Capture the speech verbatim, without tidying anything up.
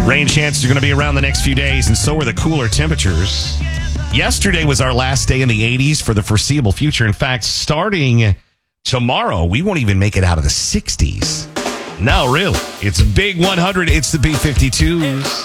Rain chances are going to be around the next few days, and so are the cooler temperatures. Yesterday was our last day in the eighties for the foreseeable future. In fact, starting tomorrow, we won't even make it out of the sixties. No, really. It's Big one hundred. It's the B fifty-twos.